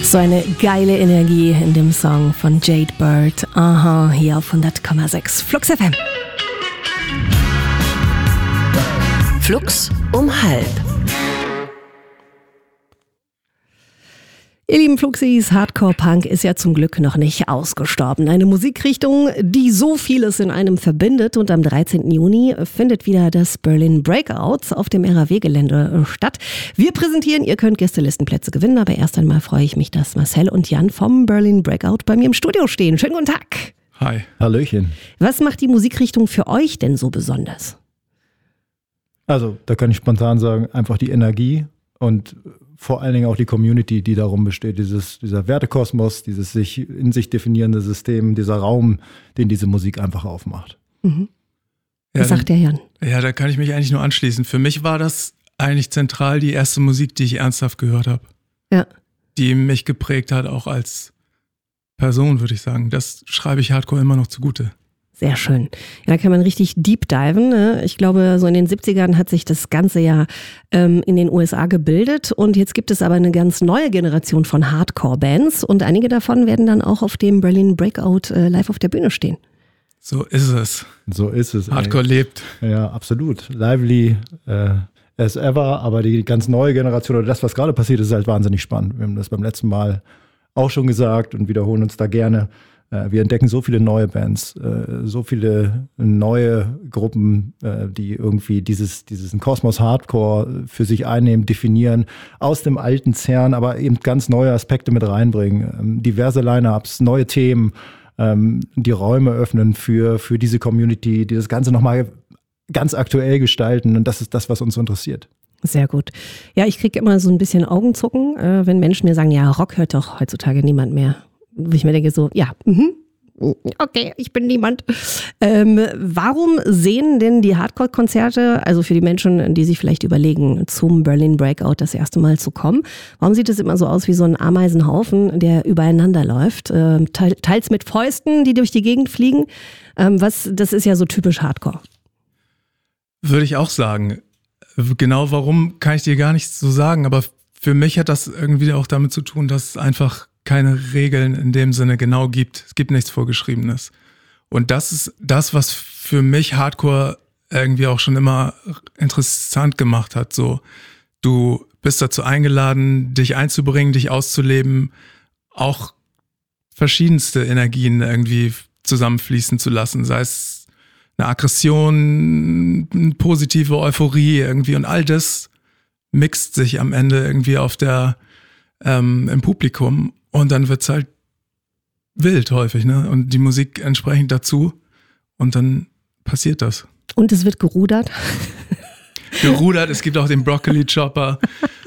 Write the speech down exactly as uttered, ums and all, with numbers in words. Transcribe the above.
So eine geile Energie in dem Song von Jade Bird. Aha, hier auf hundert Komma sechs Flux F M. Flux um halb. Ihr lieben Fluxis, Hardcore-Punk ist ja zum Glück noch nicht ausgestorben. Eine Musikrichtung, die so vieles in einem verbindet. Und am dreizehnten Juni findet wieder das Berlin Breakout auf dem R A W-Gelände statt. Wir präsentieren, ihr könnt Gästelistenplätze gewinnen. Aber erst einmal freue ich mich, dass Marcel und Jan vom Berlin Breakout bei mir im Studio stehen. Schönen guten Tag. Hi. Hallöchen. Was macht die Musikrichtung für euch denn so besonders? Also, da kann ich spontan sagen, einfach die Energie und vor allen Dingen auch die Community, die darum besteht, dieses, dieser Wertekosmos, dieses sich in sich definierende System, dieser Raum, den diese Musik einfach aufmacht. Mhm. Ja, Was sagt der Jan? Ja, da kann ich mich eigentlich nur anschließen. Für mich war das eigentlich zentral die erste Musik, die ich ernsthaft gehört habe. Ja. Die mich geprägt hat, auch als Person, würde ich sagen. Das schreibe ich Hardcore immer noch zugute. Sehr schön. Ja, da kann man richtig deep diven. Ne? Ich glaube, so in den siebzigern hat sich das Ganze ja ähm, in den U S A gebildet und jetzt gibt es aber eine ganz neue Generation von Hardcore-Bands und einige davon werden dann auch auf dem Berlin Breakout äh, live auf der Bühne stehen. So ist es. So ist es. Hardcore ey. lebt. Ja, absolut. Lively äh, as ever, aber die ganz neue Generation oder das, was gerade passiert, ist halt wahnsinnig spannend. Wir haben das beim letzten Mal auch schon gesagt und wiederholen uns da gerne. Wir entdecken so viele neue Bands, so viele neue Gruppen, die irgendwie dieses, diesen Kosmos Hardcore für sich einnehmen, definieren, aus dem alten Zern, aber eben ganz neue Aspekte mit reinbringen, diverse Line-Ups, neue Themen, die Räume öffnen für, für diese Community, die das Ganze nochmal ganz aktuell gestalten und das ist das, was uns interessiert. Sehr gut. Ja, ich kriege immer so ein bisschen Augenzucken, wenn Menschen mir sagen, ja, Rock hört doch heutzutage niemand mehr. Wo ich mir denke so, ja, mhm. Okay, ich bin niemand. Ähm, warum sehen denn die Hardcore-Konzerte, also für die Menschen, die sich vielleicht überlegen, zum Berlin Breakout das erste Mal zu kommen, warum sieht es immer so aus wie so ein Ameisenhaufen, der übereinander läuft? Ähm, teils mit Fäusten, die durch die Gegend fliegen. Ähm, was, das ist ja so typisch Hardcore. Würde ich auch sagen. Genau warum, kann ich dir gar nicht so sagen, aber für mich hat das irgendwie auch damit zu tun, dass es einfach keine Regeln in dem Sinne genau gibt. Es gibt nichts Vorgeschriebenes. Und das ist das, was für mich Hardcore irgendwie auch schon immer interessant gemacht hat. So, du bist dazu eingeladen, dich einzubringen, dich auszuleben, auch verschiedenste Energien irgendwie zusammenfließen zu lassen. Sei es eine Aggression, eine positive Euphorie irgendwie und all das mixt sich am Ende irgendwie auf der ähm, im Publikum. Und dann wird's halt wild häufig, ne? Und die Musik entsprechend dazu. Und dann passiert das. Und es wird gerudert. Gerudert, es gibt auch den Broccoli Chopper.